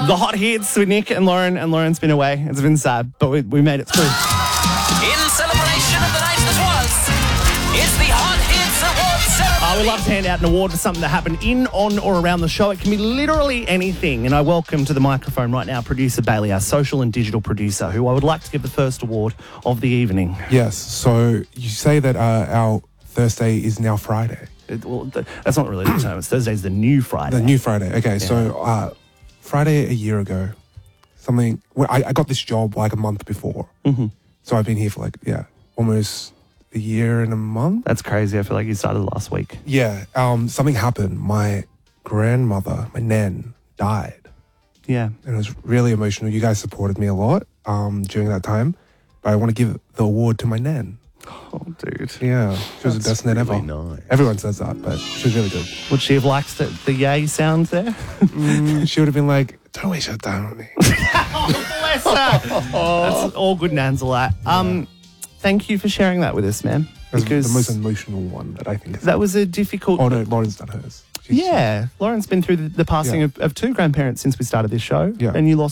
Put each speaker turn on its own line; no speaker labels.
The hot hits with Nick and Lauren, and Lauren's been away. It's been sad, but we made it through.
In celebration of the night that was, it's the Hot Hits Awards ceremony.
We love to hand out an award for something that happened in, on, or around the show. It can be literally anything. And I welcome to the microphone right now producer Bailey, our social and digital producer, who I would like to give the first award of the evening.
Yes, so you say that our Thursday is now Friday.
That's not really the term. It's Thursday's the new Friday.
The new Friday. Okay, so Friday a year ago, I got this job like a month before. Mm-hmm. So I've been here for almost a year and a month.
That's crazy. I feel like you started last week.
Yeah, something happened. My grandmother, my nan, died.
Yeah.
And it was really emotional. You guys supported me a lot during that time. But I want to give the award to my nan.
Oh, dude.
Yeah, she was the best nan ever.
Nice.
Everyone says that, but she was really good.
Would she have liked the yay sound there?
She would have been like, don't waste your time on me.
Bless her. That's all good nans are like. Thank you for sharing that with us, man.
That's
Because
the most emotional one that I think is.
that was a difficult...
Oh, no, Lauren's done hers.
Yeah. Lauren's been through the passing of two grandparents since we started this show.
Yeah.
And you lost